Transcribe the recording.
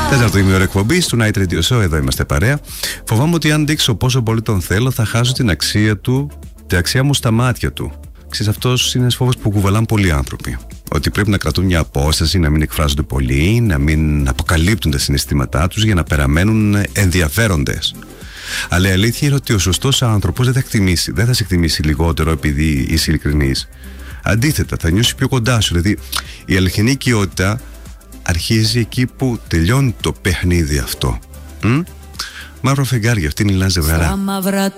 Τέταρτο ημίωρο εκπομπής του Night Radio Show, εδώ είμαστε παρέα. Φοβάμαι ότι αν δείξω πόσο πολύ τον θέλω, θα χάσω την αξία του, την αξία μου στα μάτια του. Ξέρεις, αυτός είναι ένας φόβος που κουβαλάνε πολλοί άνθρωποι. Ότι πρέπει να κρατούν μια απόσταση, να μην εκφράζονται πολύ, να μην αποκαλύπτουν τα συναισθήματά τους για να παραμένουν ενδιαφέροντες. Αλλά η αλήθεια είναι ότι ο σωστός άνθρωπος δεν θα σε εκτιμήσει λιγότερο επειδή είσαι ειλικρινής. Αντίθετα, θα νιώσει πιο κοντά σου. Δηλαδή, η αληθινή οικειότητα αρχίζει εκεί που τελειώνει το παιχνίδι αυτό. Μαύρο φεγγάρι, αυτή είναι η Λάζε Βραρά. Στα μαύρα